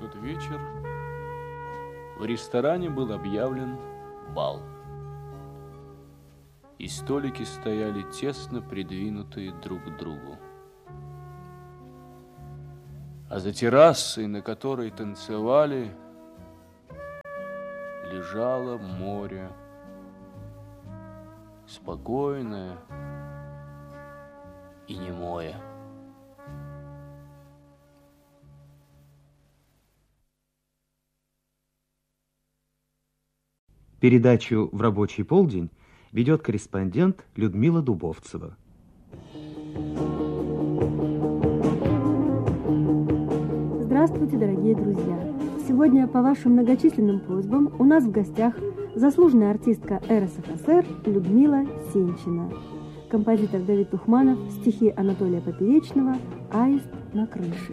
тот вечер в ресторане был объявлен бал. И столики стояли тесно придвинутые друг к другу. А за террасой, на которой танцевали, лежало море, спокойное и немое. Передачу «В рабочий полдень» ведет корреспондент Людмила Дубовцева. Здравствуйте, дорогие друзья! Сегодня по вашим многочисленным просьбам у нас в гостях заслуженная артистка РСФСР Людмила Сенчина, композитор Давид Тухманов, стихи Анатолия Поперечного «Аист на крыше».